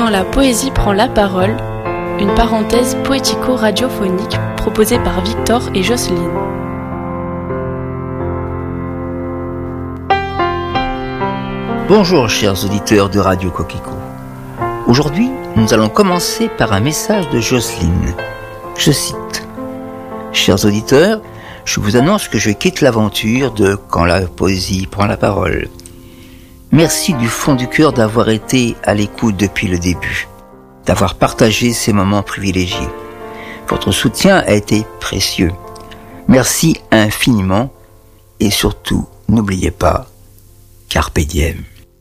Quand la poésie prend la parole, une parenthèse poético-radiophonique proposée par Victor et Jocelyne. Bonjour chers auditeurs de Radio Coquelicot. Aujourd'hui, nous allons commencer par un message de Jocelyne. Je cite: Chers auditeurs, je vous annonce que je quitte l'aventure de Quand la poésie prend la parole. Merci du fond du cœur d'avoir été à l'écoute depuis le début, d'avoir partagé ces moments privilégiés. Votre soutien a été précieux. Merci infiniment et surtout, n'oubliez pas, carpe diem.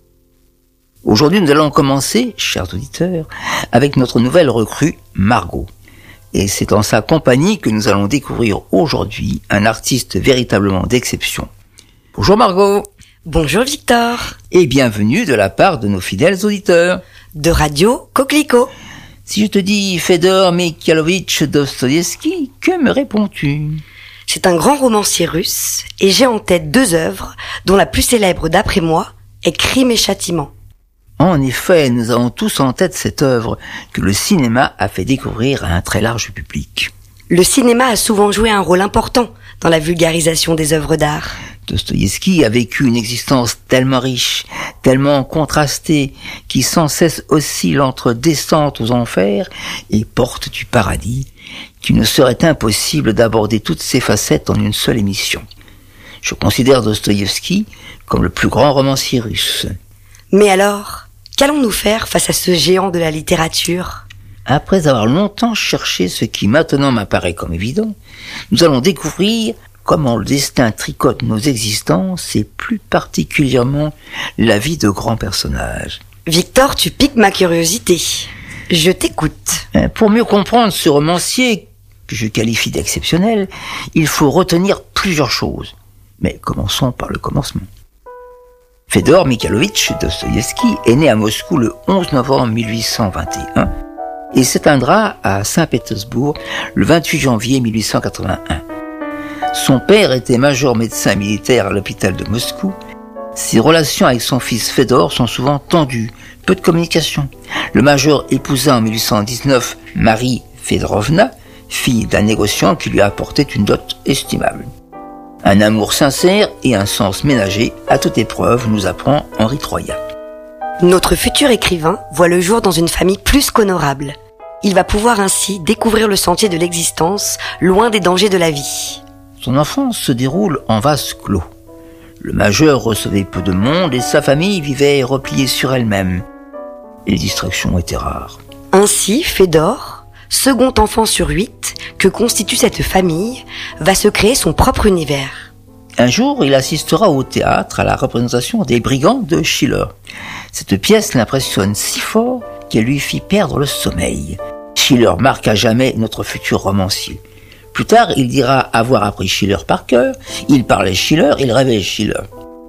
Aujourd'hui, nous allons commencer, chers auditeurs, avec notre nouvelle recrue, Margot. Et c'est en sa compagnie que nous allons découvrir aujourd'hui un artiste véritablement d'exception. Bonjour Margot. Bonjour Victor. Et bienvenue de la part de nos fidèles auditeurs. De Radio Coquelicot. Si je te dis Fedor Mikhailovitch Dostoïevski, que me réponds-tu ? C'est un grand romancier russe et j'ai en tête 2 œuvres dont la plus célèbre d'après moi est Crime et Châtiment. En effet, nous avons tous en tête cette œuvre que le cinéma a fait découvrir à un très large public. Le cinéma a souvent joué un rôle important dans la vulgarisation des œuvres d'art. Dostoïevski a vécu une existence tellement riche, tellement contrastée, qui sans cesse oscille entre descente aux enfers et porte du paradis, qu'il ne serait impossible d'aborder toutes ces facettes en une seule émission. Je considère Dostoïevski comme le plus grand romancier russe. Mais alors, qu'allons-nous faire face à ce géant de la littérature ? Après avoir longtemps cherché ce qui maintenant m'apparaît comme évident, nous allons découvrir comment le destin tricote nos existences et plus particulièrement la vie de grands personnages. Victor, tu piques ma curiosité. Je t'écoute. Pour mieux comprendre ce romancier, que je qualifie d'exceptionnel, il faut retenir plusieurs choses. Mais commençons par le commencement. Fedor Mikhailovitch Dostoïevski est né à Moscou le 11 novembre 1821 et s'éteindra à Saint-Pétersbourg le 28 janvier 1881. Son père était major médecin militaire à l'hôpital de Moscou. Ses relations avec son fils Fedor sont souvent tendues, peu de communication. Le major épousa en 1819 Marie Fedorovna, fille d'un négociant qui lui a apporté une dot estimable. Un amour sincère et un sens ménager à toute épreuve, nous apprend Henri Troyat. Notre futur écrivain voit le jour dans une famille plus qu'honorable. Il va pouvoir ainsi découvrir le sentier de l'existence, loin des dangers de la vie. Son enfance se déroule en vase clos. Le majeur recevait peu de monde et sa famille vivait repliée sur elle-même. Les distractions étaient rares. Ainsi, Fedor, second enfant sur 8 que constitue cette famille, va se créer son propre univers. Un jour, il assistera au théâtre à la représentation des Brigands de Schiller. Cette pièce l'impressionne si fort qu'elle lui fit perdre le sommeil. Schiller marque à jamais notre futur romancier. Plus tard, il dira avoir appris Schiller par cœur, il parlait Schiller, il rêvait Schiller.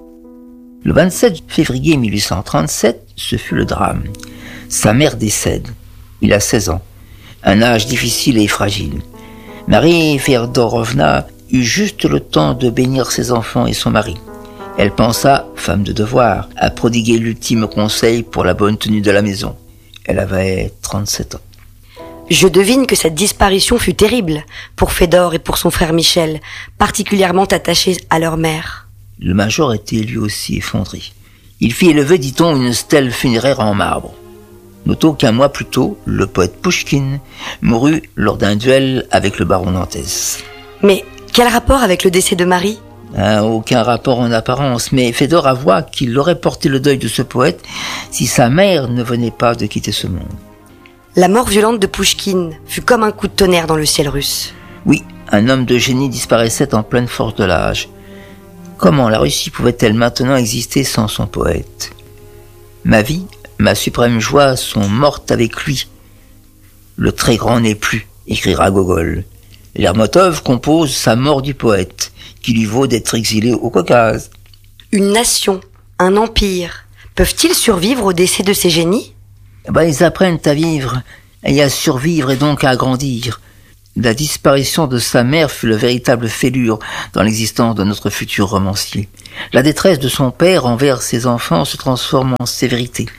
Le 27 février 1837, ce fut le drame. Sa mère décède. Il a 16 ans. Un âge difficile et fragile. Marie Fedorovna eut juste le temps de bénir ses enfants et son mari. Elle pensa, femme de devoir, à prodiguer l'ultime conseil pour la bonne tenue de la maison. Elle avait 37 ans. Je devine que cette disparition fut terrible pour Fedor et pour son frère Michel, particulièrement attachés à leur mère. Le major était lui aussi effondré. Il fit élever, dit-on, une stèle funéraire en marbre. Notons qu'un mois plus tôt, le poète Pouchkine mourut lors d'un duel avec le baron d'Antès. Mais quel rapport avec le décès de Marie ? Aucun rapport en apparence, mais Fedor avoua qu'il aurait porté le deuil de ce poète si sa mère ne venait pas de quitter ce monde. La mort violente de Pouchkine fut comme un coup de tonnerre dans le ciel russe. Oui, un homme de génie disparaissait en pleine force de l'âge. Comment la Russie pouvait-elle maintenant exister sans son poète ? Ma vie, ma suprême joie sont mortes avec lui. Le très grand n'est plus, écrira Gogol. Lermontov compose sa mort du poète, qui lui vaut d'être exilé au Caucase. Une nation, un empire, peuvent-ils survivre au décès de ces génies ? Ils apprennent à vivre et à survivre et donc à grandir. La disparition de sa mère fut le véritable fêlure dans l'existence de notre futur romancier. La détresse de son père envers ses enfants se transforme en sévérité.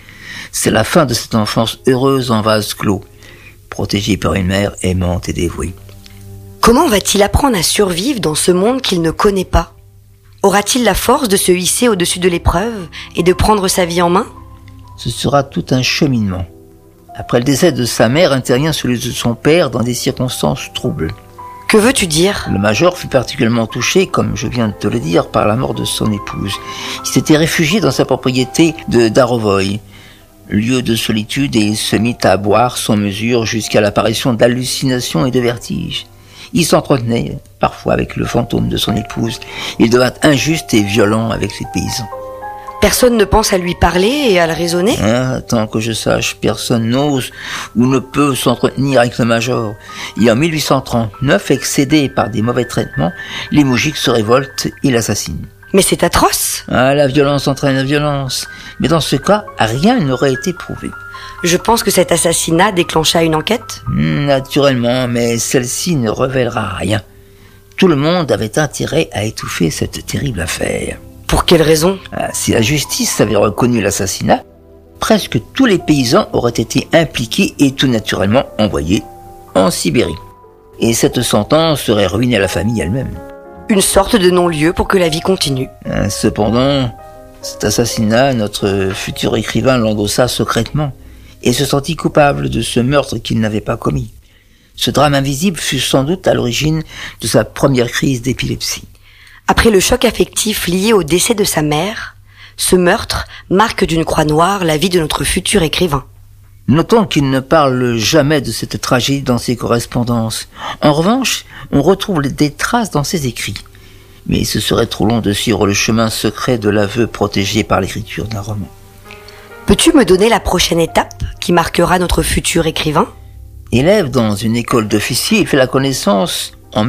C'est la fin de cette enfance heureuse en vase clos, protégée par une mère aimante et dévouée. Comment va-t-il apprendre à survivre dans ce monde qu'il ne connaît pas ? Aura-t-il la force de se hisser au-dessus de l'épreuve et de prendre sa vie en main ? Ce sera tout un cheminement. Après le décès de sa mère, intervient celui de son père dans des circonstances troubles. Que veux-tu dire ? Le major fut particulièrement touché, comme je viens de te le dire, par la mort de son épouse. Il s'était réfugié dans sa propriété de Darovoy, lieu de solitude, et il se mit à boire sans mesure jusqu'à l'apparition d'hallucinations et de vertiges. Il s'entretenait parfois avec le fantôme de son épouse. Il devint injuste et violent avec les paysans. Personne ne pense à lui parler et à le raisonner ? Tant que je sache, personne n'ose ou ne peut s'entretenir avec le major. Et en 1839, excédé par des mauvais traitements, les moujiks se révoltent et l'assassinent. Mais c'est atroce ! La violence entraîne la violence. Mais dans ce cas, rien n'aurait été prouvé. Je pense que cet assassinat déclencha une enquête ? Naturellement, mais celle-ci ne révélera rien. Tout le monde avait intérêt à étouffer cette terrible affaire. Pour quelle raison ? Si la justice avait reconnu l'assassinat, presque tous les paysans auraient été impliqués et tout naturellement envoyés en Sibérie. Et cette sentence serait ruinée à la famille elle-même. Une sorte de non-lieu pour que la vie continue. Cependant, cet assassinat, notre futur écrivain l'endossa secrètement et se sentit coupable de ce meurtre qu'il n'avait pas commis. Ce drame invisible fut sans doute à l'origine de sa première crise d'épilepsie. Après le choc affectif lié au décès de sa mère, ce meurtre marque d'une croix noire la vie de notre futur écrivain. Notons qu'il ne parle jamais de cette tragédie dans ses correspondances. En revanche, on retrouve des traces dans ses écrits. Mais ce serait trop long de suivre le chemin secret de l'aveu protégé par l'écriture d'un roman. Peux-tu me donner la prochaine étape qui marquera notre futur écrivain ? Élève dans une école d'officiers, il fait la connaissance en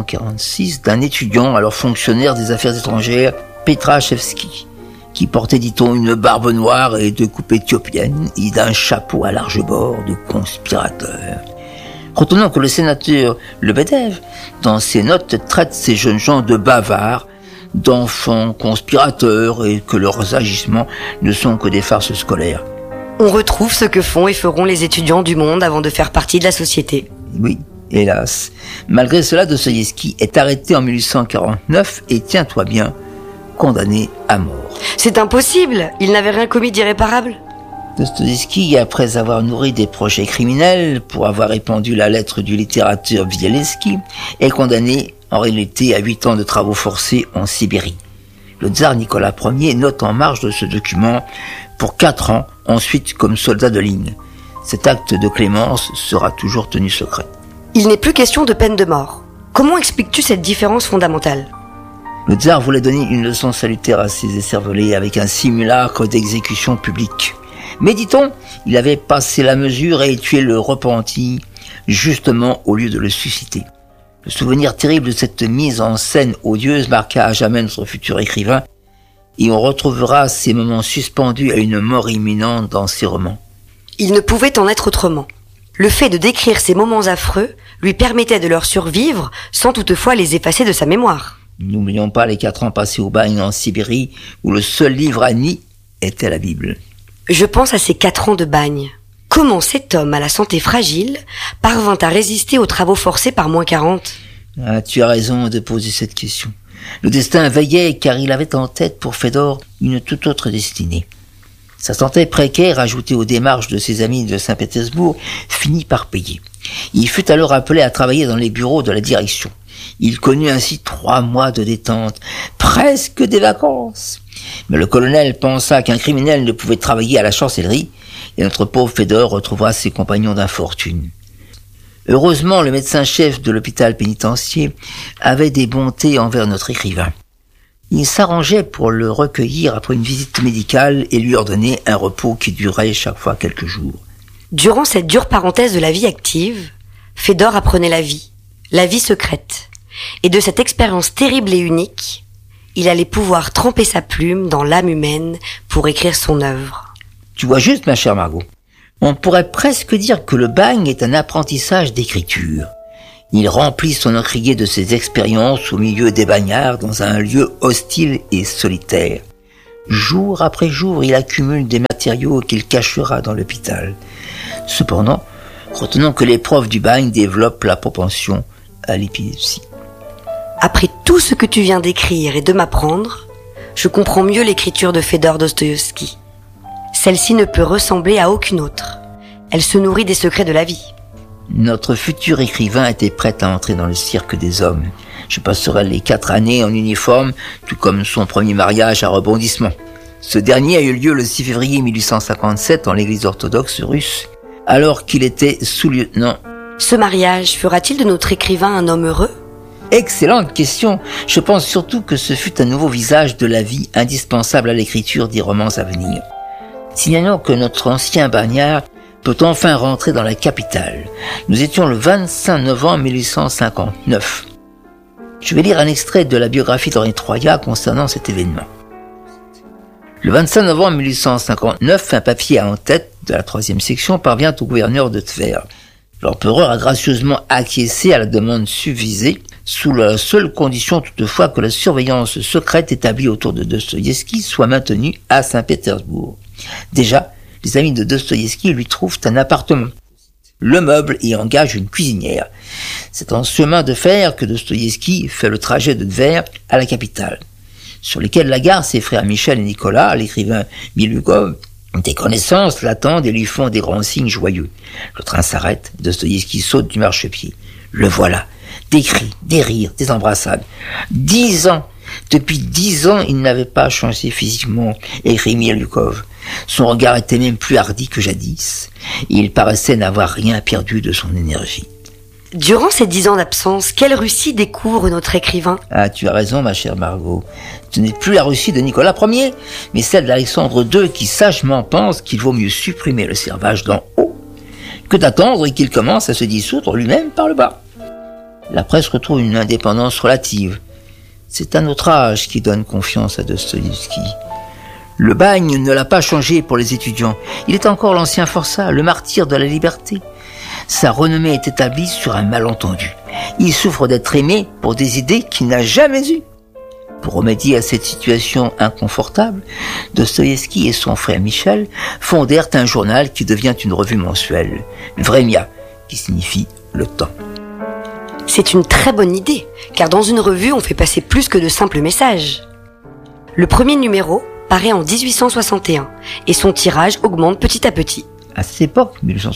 1846 d'un étudiant, alors fonctionnaire des affaires étrangères, Petrachevski, qui portait, dit-on, une barbe noire et deux coupes éthiopiennes et d'un chapeau à large bord de conspirateur. Retenons que le sénateur Lebedev, dans ses notes, traite ces jeunes gens de bavards, d'enfants conspirateurs et que leurs agissements ne sont que des farces scolaires. On retrouve ce que font et feront les étudiants du monde avant de faire partie de la société. Oui, hélas. Malgré cela, Dostoïevski est arrêté en 1849 et, tiens-toi bien, condamné à mort. C'est impossible, il n'avait rien commis d'irréparable. Dostoïevski, après avoir nourri des projets criminels, pour avoir répandu la lettre du littérateur Bielski, est condamné en réalité à 8 ans de travaux forcés en Sibérie. Le tsar Nicolas Ier note en marge de ce document pour 4 ans, ensuite comme soldat de ligne. Cet acte de clémence sera toujours tenu secret. Il n'est plus question de peine de mort. Comment expliques-tu cette différence fondamentale ? Le tsar voulait donner une leçon salutaire à ses écervelés avec un simulacre d'exécution publique. Mais dit-on, il avait passé la mesure et tué le repenti, justement au lieu de le susciter. Le souvenir terrible de cette mise en scène odieuse marqua à jamais notre futur écrivain, et on retrouvera ces moments suspendus à une mort imminente dans ses romans. Il ne pouvait en être autrement. Le fait de décrire ces moments affreux lui permettait de leur survivre sans toutefois les effacer de sa mémoire. N'oublions pas les 4 ans passés au bagne en Sibérie, où le seul livre admis était la Bible. Je pense à ces 4 ans de bagne. Comment cet homme à la santé fragile parvint à résister aux travaux forcés par -40 ? Tu as raison de poser cette question. Le destin veillait car il avait en tête pour Fédor une toute autre destinée. Sa santé précaire, ajoutée aux démarches de ses amis de Saint-Pétersbourg, finit par payer. Il fut alors appelé à travailler dans les bureaux de la direction. Il connut ainsi 3 mois de détente, presque des vacances. Mais le colonel pensa qu'un criminel ne pouvait travailler à la chancellerie, et notre pauvre Fédor retrouvera ses compagnons d'infortune. Heureusement, le médecin-chef de l'hôpital pénitentiaire avait des bontés envers notre écrivain. Il s'arrangeait pour le recueillir après une visite médicale et lui ordonner un repos qui durait chaque fois quelques jours. Durant cette dure parenthèse de la vie active, Fédor apprenait la vie secrète. Et de cette expérience terrible et unique, il allait pouvoir tremper sa plume dans l'âme humaine pour écrire son œuvre. Tu vois juste, ma chère Margot, on pourrait presque dire que le bagne est un apprentissage d'écriture. Il remplit son encrier de ses expériences au milieu des bagnards dans un lieu hostile et solitaire. Jour après jour, il accumule des matériaux qu'il cachera dans l'hôpital. Cependant, retenons que l'épreuve du bagne développe la propension à l'épilepsie. Après tout ce que tu viens d'écrire et de m'apprendre, je comprends mieux l'écriture de Fédor Dostoïevski. Celle-ci ne peut ressembler à aucune autre. Elle se nourrit des secrets de la vie. Notre futur écrivain était prêt à entrer dans le cirque des hommes. Je passerai les 4 années en uniforme, tout comme son premier mariage à rebondissement. Ce dernier a eu lieu le 6 février 1857 en l'église orthodoxe russe, alors qu'il était sous-lieutenant. Ce mariage fera-t-il de notre écrivain un homme heureux ? Excellente question. Je pense surtout que ce fut un nouveau visage de la vie indispensable à l'écriture des romans à venir. Signalons que notre ancien bagnard peut enfin rentrer dans la capitale. Nous étions le 25 novembre 1859. Je vais lire un extrait de la biographie d'Henri Troyat concernant cet événement. Le 25 novembre 1859, un papier en tête de la 3e section parvient au gouverneur de Tver. L'empereur a gracieusement acquiescé à la demande subvisée, sous la seule condition toutefois que la surveillance secrète établie autour de Dostoïevski soit maintenue à Saint-Pétersbourg. Déjà, les amis de Dostoïevski lui trouvent un appartement, le meuble y engage une cuisinière. C'est en chemin de fer que Dostoïevski fait le trajet de Tver à la capitale. Sur lesquels la gare, ses frères Michel et Nicolas, l'écrivain Milukov, des connaissances l'attendent et lui font des grands signes joyeux. Le train s'arrête, Dostoïevski saute du marchepied. Le voilà. Des cris, des rires, des embrassades. 10 ans. Depuis 10 ans, il n'avait pas changé physiquement, écrit Milukov. Son regard était même plus hardi que jadis. Il paraissait n'avoir rien perdu de son énergie. Durant ces 10 ans d'absence, quelle Russie découvre notre écrivain ? Ah, tu as raison, ma chère Margot. Ce n'est plus la Russie de Nicolas Ier, mais celle d'Alexandre II qui sagement pense qu'il vaut mieux supprimer le servage d'en haut que d'attendre qu'il commence à se dissoudre lui-même par le bas. La presse retrouve une indépendance relative. C'est un autre âge qui donne confiance à Dostoïevski. Le bagne ne l'a pas changé pour les étudiants. Il est encore l'ancien forçat, le martyr de la liberté. Sa renommée est établie sur un malentendu. Il souffre d'être aimé pour des idées qu'il n'a jamais eues. Pour remédier à cette situation inconfortable, Dostoïevski et son frère Michel fondèrent un journal qui devient une revue mensuelle, Vremia, qui signifie le temps. C'est une très bonne idée, car dans une revue, on fait passer plus que de simples messages. Le premier numéro paraît en 1861 et son tirage augmente petit à petit. À cette époque,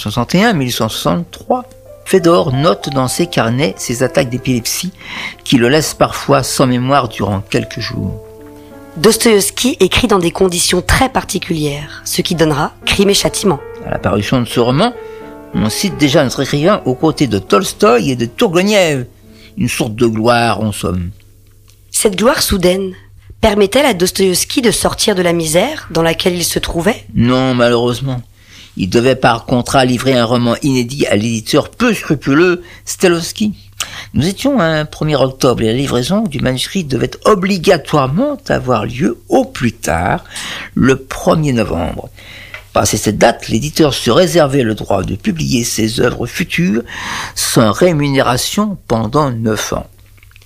1861-1863, Fédor note dans ses carnets ses attaques d'épilepsie qui le laissent parfois sans mémoire durant quelques jours. Dostoïevski écrit dans des conditions très particulières, ce qui donnera Crime et Châtiment. À la parution de ce roman, on cite déjà notre écrivain aux côtés de Tolstoï et de Tourgueniev, une sorte de gloire en somme. Cette gloire soudaine permet-elle à Dostoïevski de sortir de la misère dans laquelle il se trouvait ? Non, malheureusement. Il devait par contrat livrer un roman inédit à l'éditeur peu scrupuleux Stellovski. Nous étions un 1er octobre et la livraison du manuscrit devait obligatoirement avoir lieu au plus tard le 1er novembre. Passé cette date, l'éditeur se réservait le droit de publier ses œuvres futures sans rémunération pendant 9 ans.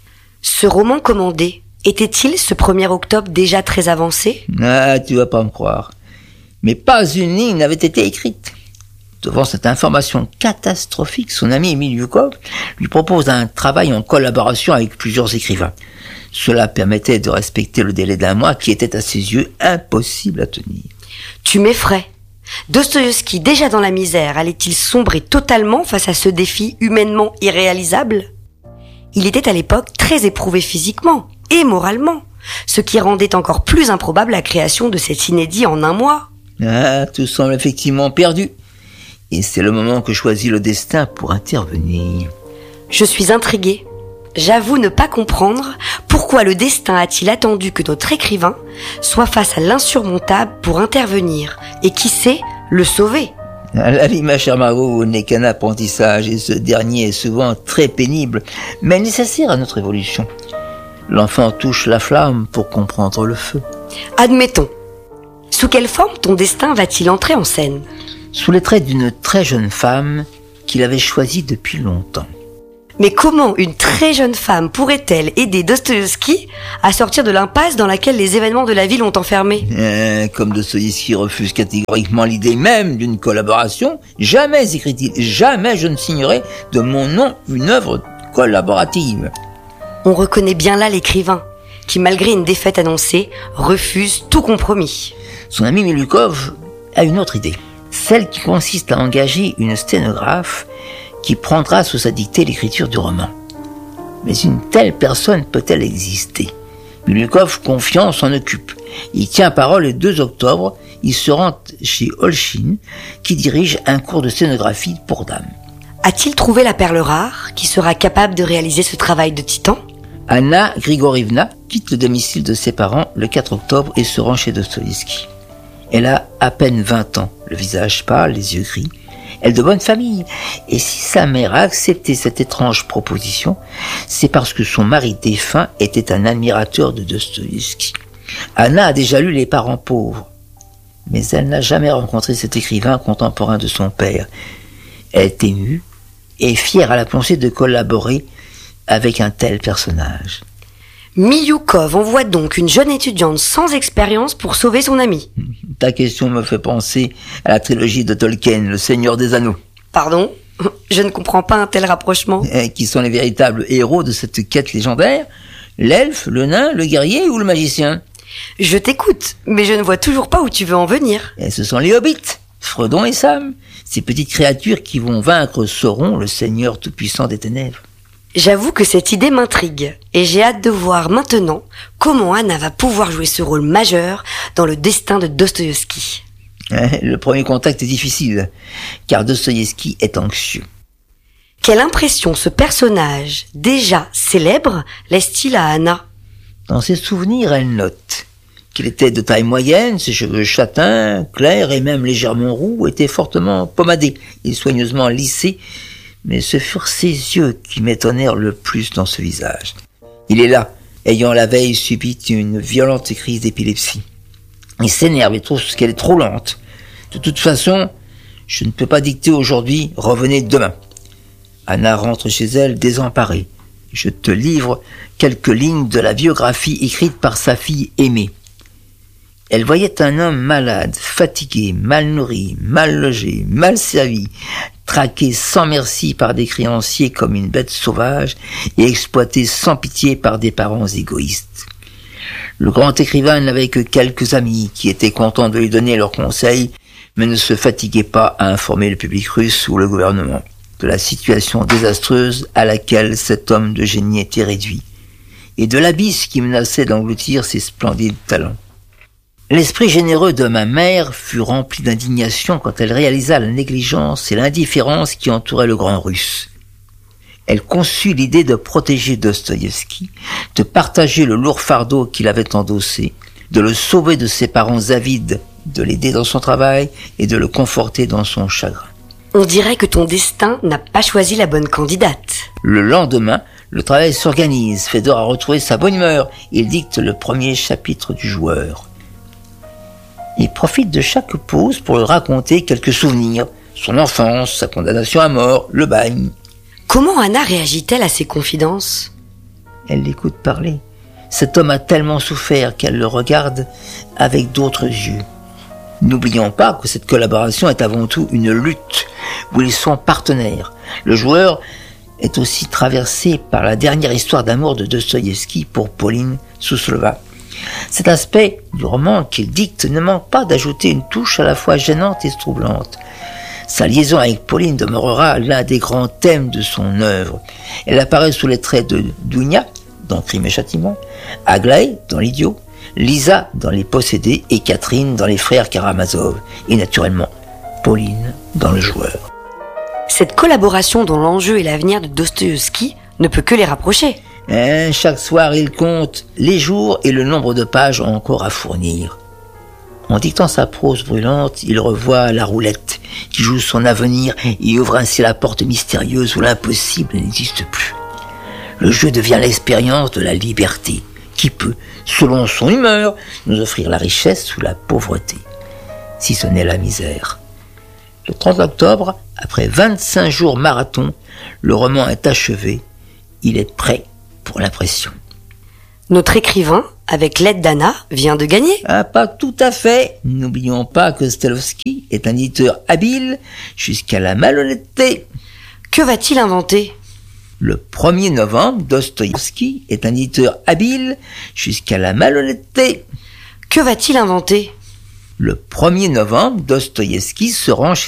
Ce roman commandé, était-il ce 1er octobre déjà très avancé ? Ah, tu vas pas me croire. Mais pas une ligne n'avait été écrite. Devant cette information catastrophique, son ami Milukov lui propose un travail en collaboration avec plusieurs écrivains. Cela permettait de respecter le délai d'1 mois qui était à ses yeux impossible à tenir. Tu m'effraies. Dostoïevski, déjà dans la misère, allait-il sombrer totalement face à ce défi humainement irréalisable ? Il était à l'époque très éprouvé physiquement et moralement, ce qui rendait encore plus improbable la création de cet inédit en 1 mois. Ah, tout semble effectivement perdu. Et c'est le moment que choisit le destin pour intervenir. Je suis intriguée. J'avoue ne pas comprendre pourquoi le destin a-t-il attendu que notre écrivain soit face à l'insurmontable pour intervenir et qui sait, le sauver. La vie, ma chère Margot, n'est qu'un apprentissage et ce dernier est souvent très pénible, mais nécessaire à notre évolution. L'enfant touche la flamme pour comprendre le feu. Admettons. Sous quelle forme ton destin va-t-il entrer en scène ? Sous les traits d'une très jeune femme qu'il avait choisie depuis longtemps. Mais comment une très jeune femme pourrait-elle aider Dostoïevski à sortir de l'impasse dans laquelle les événements de la vie l'ont enfermé ? Comme Dostoïevski refuse catégoriquement l'idée même d'une collaboration, jamais, écrit-il, jamais je ne signerai de mon nom une œuvre collaborative. On reconnaît bien là l'écrivain, qui malgré une défaite annoncée, refuse tout compromis. Son ami Milukov a une autre idée, celle qui consiste à engager une sténographe qui prendra sous sa dictée l'écriture du roman. Mais une telle personne peut-elle exister ? Milukov, confiant, s'en occupe. Il tient parole le 2 octobre, il se rend chez Olchin, qui dirige un cours de scénographie pour dames. A-t-il trouvé la perle rare qui sera capable de réaliser ce travail de titan ? Anna Grigorievna quitte le domicile de ses parents le 4 octobre et se rend chez Dostoïevski. Elle a à peine 20 ans, le visage pâle, les yeux gris. Elle est de bonne famille, et si sa mère a accepté cette étrange proposition, c'est parce que son mari défunt était un admirateur de Dostoïevski. Anna a déjà lu Les parents pauvres, mais elle n'a jamais rencontré cet écrivain contemporain de son père. Elle est émue et fière à la pensée de collaborer avec un tel personnage. Milukov envoie donc une jeune étudiante sans expérience pour sauver son ami. Ta question me fait penser à la trilogie de Tolkien, Le Seigneur des Anneaux. Pardon ? Je ne comprends pas un tel rapprochement. Qui sont les véritables héros de cette quête légendaire ? L'elfe, le nain, le guerrier ou le magicien ? Je t'écoute, mais je ne vois toujours pas où tu veux en venir. Et ce sont les hobbits, Frodon et Sam, ces petites créatures qui vont vaincre Sauron, le seigneur tout-puissant des ténèbres. J'avoue que cette idée m'intrigue, et j'ai hâte de voir maintenant comment Anna va pouvoir jouer ce rôle majeur dans le destin de Dostoïevski. Le premier contact est difficile, car Dostoïevski est anxieux. Quelle impression ce personnage, déjà célèbre, laisse-t-il à Anna ? Dans ses souvenirs, elle note qu'il était de taille moyenne, ses cheveux châtains, clairs et même légèrement roux étaient fortement pomadés et soigneusement lissés, mais ce furent ses yeux qui m'étonnèrent le plus dans ce visage. Il est là, ayant la veille subi une violente crise d'épilepsie. Il s'énerve et trouve qu'elle est trop lente. De toute façon, je ne peux pas dicter aujourd'hui, revenez demain. Anna rentre chez elle désemparée. Je te livre quelques lignes de la biographie écrite par sa fille aimée. Elle voyait un homme malade, fatigué, mal nourri, mal logé, mal servi, traqué sans merci par des créanciers comme une bête sauvage et exploité sans pitié par des parents égoïstes. Le grand écrivain n'avait que quelques amis qui étaient contents de lui donner leurs conseils, mais ne se fatiguaient pas à informer le public russe ou le gouvernement de la situation désastreuse à laquelle cet homme de génie était réduit, et de l'abysse qui menaçait d'engloutir ses splendides talents. L'esprit généreux de ma mère fut rempli d'indignation quand elle réalisa la négligence et l'indifférence qui entouraient le grand russe. Elle conçut l'idée de protéger Dostoïevski, de partager le lourd fardeau qu'il avait endossé, de le sauver de ses parents avides, de l'aider dans son travail et de le conforter dans son chagrin. On dirait que ton destin n'a pas choisi la bonne candidate. Le lendemain, le travail s'organise, Fédor a retrouvé sa bonne humeur, il dicte le premier chapitre du Joueur. Il profite de chaque pause pour lui raconter quelques souvenirs, son enfance, sa condamnation à mort, le bagne. Comment Anna réagit-elle à ces confidences ? Elle l'écoute parler. Cet homme a tellement souffert qu'elle le regarde avec d'autres yeux. N'oublions pas que cette collaboration est avant tout une lutte où ils sont partenaires. Le Joueur est aussi traversé par la dernière histoire d'amour de Dostoïevski pour Pauline Souslova. Cet aspect du roman qu'il dicte ne manque pas d'ajouter une touche à la fois gênante et troublante. Sa liaison avec Pauline demeurera l'un des grands thèmes de son œuvre. Elle apparaît sous les traits de Dounia, dans Crime et Châtiment, Aglaé, dans L'Idiot, Lisa, dans Les Possédés, et Catherine, dans Les Frères Karamazov, et naturellement, Pauline, dans Le Joueur. Cette collaboration dont l'enjeu est l'avenir de Dostoïevski ne peut que les rapprocher. Chaque soir, il compte les jours et le nombre de pages encore à fournir. En dictant sa prose brûlante, il revoit la roulette qui joue son avenir et ouvre ainsi la porte mystérieuse où l'impossible n'existe plus. Le jeu devient l'expérience de la liberté qui peut, selon son humeur, nous offrir la richesse ou la pauvreté, si ce n'est la misère. Le 30 octobre, après 25 jours marathon, le roman est achevé il est prêt pour l'impression. Notre écrivain, avec l'aide d'Anna, vient de gagner. Ah, pas tout à fait. N'oublions pas que Stahelowski est un éditeur habile jusqu'à la malhonnêteté. Que va-t-il inventer ? Le 1er novembre, Dostoïevski est un éditeur habile jusqu'à la malhonnêteté. Que va-t-il inventer ? Le 1er novembre, Dostoïevski se rend chez